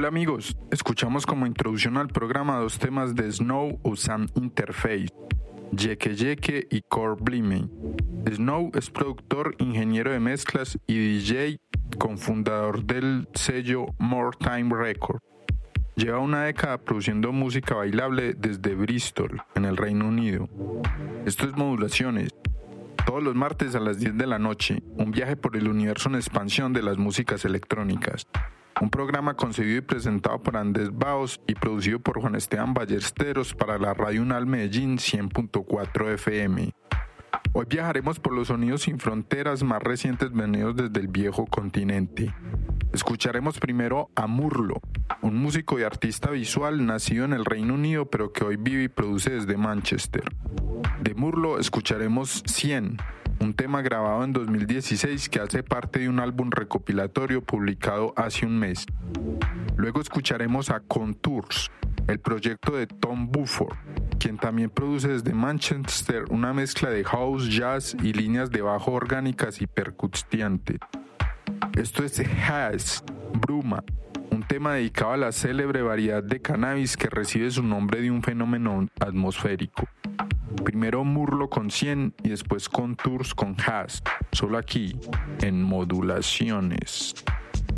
Hola amigos, escuchamos como introducción al programa dos temas de Snow usando Interface, Yeke Yeke y Core Blimey. Snow es productor, ingeniero de mezclas y DJ, cofundador del sello More Time Records. Lleva una década produciendo música bailable desde Bristol, en el Reino Unido. Esto es Modulaciones. Todos los martes a las 10 de la noche, un viaje por el universo en expansión de las músicas electrónicas. Un programa concebido y presentado por Andrés Baos y producido por Juan Esteban Ballesteros para la Radio UNAL Medellín 100.4 FM. Hoy viajaremos por los sonidos sin fronteras más recientes venidos desde el viejo continente. Escucharemos primero a Murlo, un músico y artista visual nacido en el Reino Unido pero que hoy vive y produce desde Manchester. De Murlo escucharemos 100, un tema grabado en 2016 que hace parte de un álbum recopilatorio publicado hace un mes. Luego escucharemos a Contours, el proyecto de Tom Buford, quien también produce desde Manchester una mezcla de house, jazz y líneas de bajo orgánicas y percutiantes. Esto es Haze, Bruma, un tema dedicado a la célebre variedad de cannabis que recibe su nombre de un fenómeno atmosférico. Primero Murlo con 100 y después Contours con Haze, solo aquí en Modulaciones.